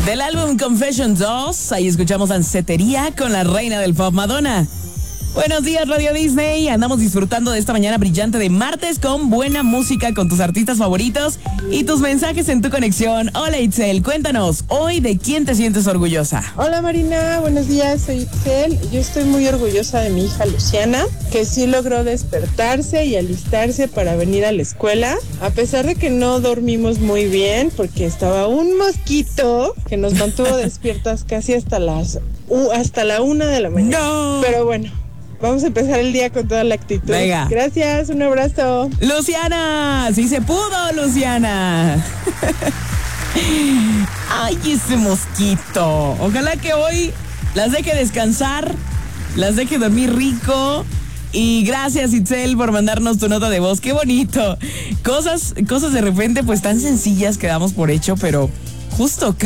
Del álbum Confession 2, ahí escuchamos Dancetería con la reina del pop, Madonna. Buenos días, Radio Disney. Andamos disfrutando de esta mañana brillante de martes con buena música, con tus artistas favoritos y tus mensajes en tu conexión. Hola, Itzel, cuéntanos, hoy ¿de quién te sientes orgullosa? Hola, Marina, buenos días, soy Itzel. Yo estoy muy orgullosa de mi hija Luciana, que sí logró despertarse y alistarse para venir a la escuela, a pesar de que no dormimos muy bien, porque estaba un mosquito que nos mantuvo despiertas casi hasta la 1 de la mañana. ¡No! Pero bueno, vamos a empezar el día con toda la actitud. Venga. Gracias, un abrazo. Luciana, sí se pudo, Luciana. Ay, ese mosquito. Ojalá que hoy las deje descansar, las deje dormir rico. Y gracias, Itzel, por mandarnos tu nota de voz. Qué bonito. Cosas de repente pues tan sencillas que damos por hecho, pero justo